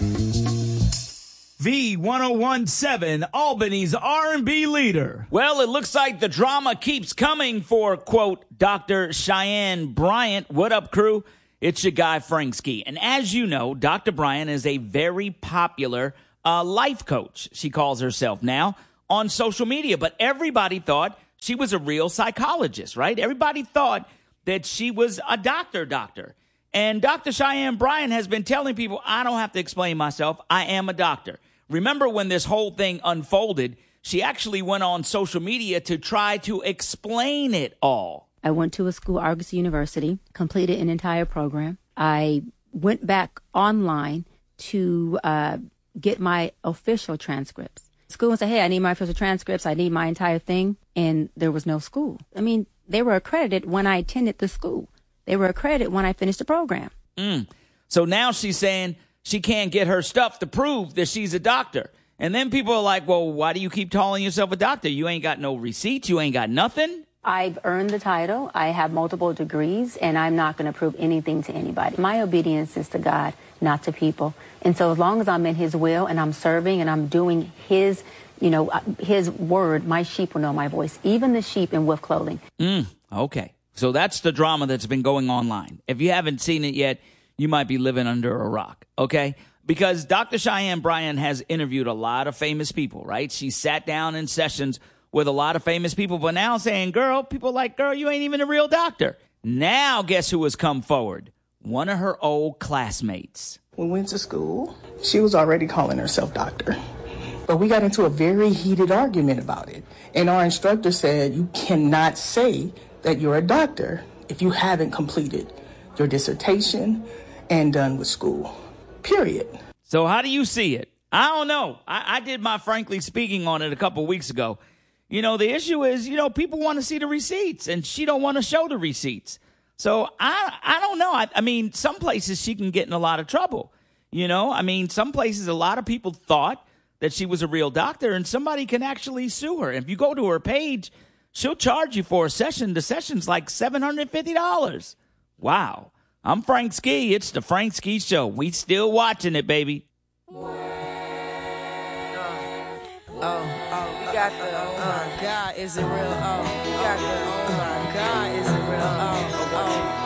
V1017, Albany's R&B leader. Well, it looks like the drama keeps coming for, quote, Dr. Cheyenne Bryant. What up, crew? It's your guy, Frank Ski. And as you know, Dr. Bryant is a very popular life coach, she calls herself now, on social media. But everybody thought she was a real psychologist, right? Everybody thought that she was a doctor. And Dr. Cheyenne Bryant has been telling people, I don't have to explain myself. I am a doctor. Remember when this whole thing unfolded, she actually went on social media to try to explain it all. I went to a school, Argos University, completed an entire program. I went back online to get my official transcripts. School said, hey, I need my official transcripts. I need my entire thing. And there was no school. I mean, they were accredited when I attended the school. They were accredited when I finished the program. So now she's saying she can't get her stuff to prove that she's a doctor. And then people are like, well, why do you keep calling yourself a doctor? You ain't got no receipts. You ain't got nothing. I've earned the title. I have multiple degrees, and I'm not going to prove anything to anybody. My obedience is to God, not to people. And so as long as I'm in his will and I'm serving and I'm doing his, his word, my sheep will know my voice, even the sheep in wolf clothing. Okay. So that's the drama that's been going online. If you haven't seen it yet, you might be living under a rock, okay? Because Dr. Cheyenne Bryant has interviewed a lot of famous people, right? She sat down in sessions with a lot of famous people, but now saying, people like, girl, you ain't even a real doctor. Now guess who has come forward? One of her old classmates. We went to school. She was already calling herself doctor. But we got into a very heated argument about it. And our instructor said, you cannot say that you're a doctor if you haven't completed your dissertation and done with school, period. So how do you see it? I don't know. I did my Frankly Speaking on it a couple weeks ago. The issue is, people want to see the receipts, and she don't want to show the receipts. So I don't know. I mean, some places she can get in a lot of trouble. Some places a lot of people thought that she was a real doctor, and somebody can actually sue her. If you go to her page, she'll charge you for a session. The session's like $750. Wow. I'm Frank Ski. It's the Frank Ski Show. We still watching it, baby. We got the, oh my God, is it real? We got the, oh my God, is it real?